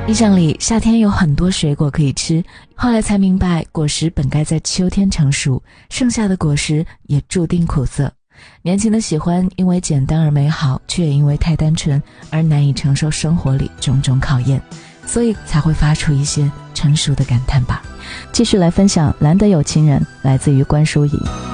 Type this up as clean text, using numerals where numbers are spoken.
印象里夏天有很多水果可以吃，后来才明白果实本该在秋天成熟，剩下的果实也注定苦涩。年轻的喜欢因为简单而美好，却也因为太单纯而难以承受生活里种种考验，所以才会发出一些成熟的感叹吧。 继续来分享难得有情人，来自于关淑怡。